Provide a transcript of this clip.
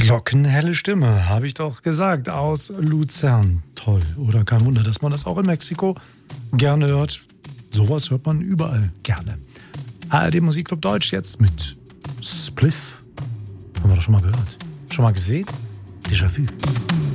Glockenhelle Stimme, habe ich doch gesagt, aus Luzern. Toll, oder? Kein Wunder, dass man das auch in Mexiko gerne hört. Sowas hört man überall gerne. ARD Musikclub Deutsch jetzt mit Spliff. Haben wir doch schon mal gehört. Schon mal gesehen? Déjà-vu.